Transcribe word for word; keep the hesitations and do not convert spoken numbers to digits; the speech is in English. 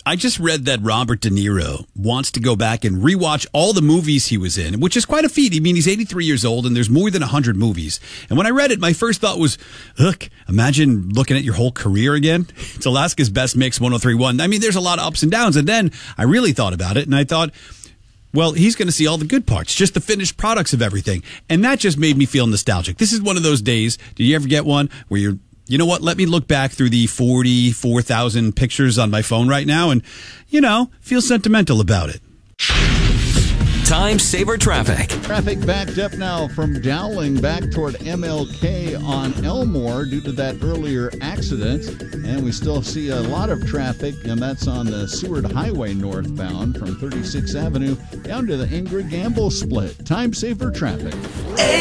I just read that Robert De Niro wants to go back and rewatch all the movies he was in, which is quite a feat. I mean, he's eighty-three years old, and there's more than one hundred movies. And when I read it, my first thought was, look, imagine looking at your whole career again. It's Alaska's Best Mix one oh three point one. I mean, there's a lot of ups and downs. And then I really thought about it, and I thought, well, he's going to see all the good parts, just the finished products of everything. And that just made me feel nostalgic. This is one of those days, do you ever get one where you're, you know what, let me look back through the forty-four thousand pictures on my phone right now and, you know, feel sentimental about it. Time Saver Traffic. Traffic backed up now from Dowling back toward M L K on Elmore due to that earlier accident. And we still see a lot of traffic, and that's on the Seward Highway northbound from thirty-sixth Avenue down to the Ingrid Gamble split. Time Saver Traffic.